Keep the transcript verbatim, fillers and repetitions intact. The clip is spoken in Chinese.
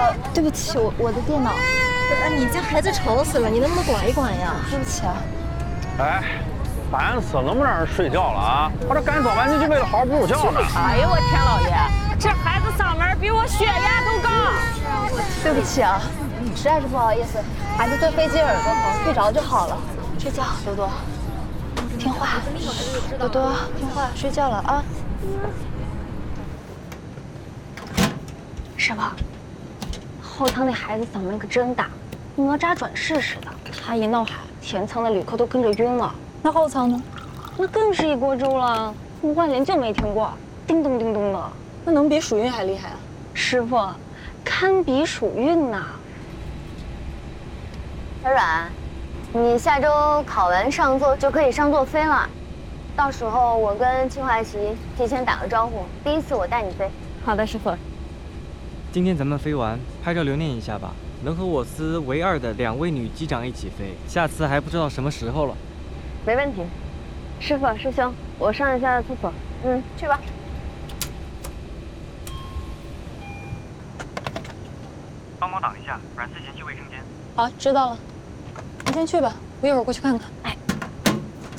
呃，对不起，我我的电脑。 哎，你家孩子吵死了，你能不能管一管呀？ 对不起啊。 哎，烦死了，能不能让人睡觉了啊？我这赶早班，你就为了好好补补觉呢？ 哎呦我天老爷，这孩子嗓门比我血压都高。 对不起啊，实在是不好意思，孩子坐飞机耳朵疼，睡着就好了。睡觉，多多，听话，多多听话，睡觉了啊。 师傅，后舱那孩子嗓门可真大，哪吒转世似的。他一闹喊，前舱的旅客都跟着晕了。 那后舱呢？ 那更是一锅粥了。呼唤连就没听过，叮咚叮咚的。 那能比暑运还厉害啊？ 师傅，堪比暑运呐。 小阮，你下周考完上座就可以上座飞了。到时候我跟秦淮琪提前打个招呼，第一次我带你飞。 好的，师傅。 今天咱们飞完，拍照留念一下吧。能和我司唯二的两位女机长一起飞，下次还不知道什么时候了。 没问题。师傅、师兄，我上一下厕所。嗯，去吧。 帮忙挡一下，阮思贤去卫生间。 好，知道了。你先去吧，我一会儿过去看看。 哎，